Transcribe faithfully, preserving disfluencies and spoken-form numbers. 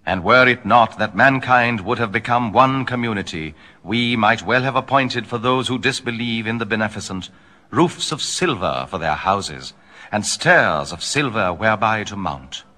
And were it not that mankind would have become one community, we might well have appointed for those who disbelieve in the beneficent roofs of silver for their houses, and stairs of silver whereby to mount.